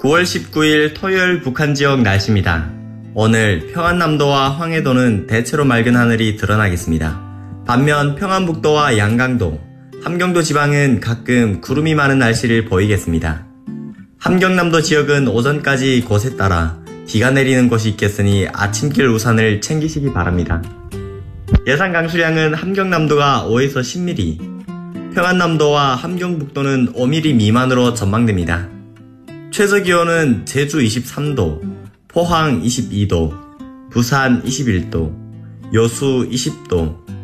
9월 19일 토요일 북한 지역 날씨입니다. 오늘 평안남도와 황해도는 대체로 맑은 하늘이 드러나겠습니다. 반면 평안북도와 양강도, 함경도 지방은 가끔 구름이 많은 날씨를 보이겠습니다. 함경남도 지역은 오전까지 곳에 따라 비가 내리는 곳이 있겠으니 아침길 우산을 챙기시기 바랍니다. 예상 강수량은 함경남도가 5에서 10mm, 평안남도와 함경북도는 5mm 미만으로 전망됩니다. 최저기온은 제주 23도, 포항 22도, 부산 21도, 여수 20도,